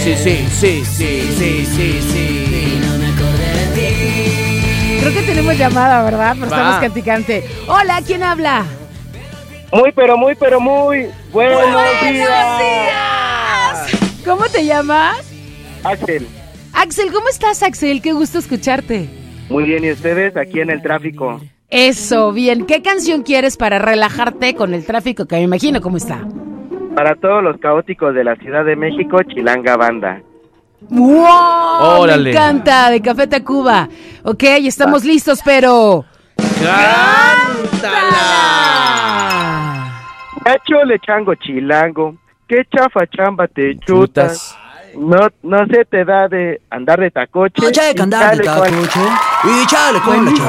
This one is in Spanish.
Sí. No me acordé de ti. Creo que tenemos llamada, ¿verdad? Pero estamos canticante. Hola, ¿quién habla? Muy buenos días. ¿Cómo te llamas? Axel. Axel, ¿cómo estás, Axel? Qué gusto escucharte. Muy bien, ¿y ustedes? Aquí en el tráfico. Eso, bien. ¿Qué canción quieres para relajarte con el tráfico que me imagino cómo está? Para todos los caóticos de la Ciudad de México, Chilanga Banda. ¡Wow! ¡Órale! Me encanta, de Café Tacuba. Ok, estamos listos, pero... ¡cántala! Cacho le chango chilango, qué chafa chamba te chutas. No se te da de andar de tacoche. No, che, que andar de tacoche. Y chale con la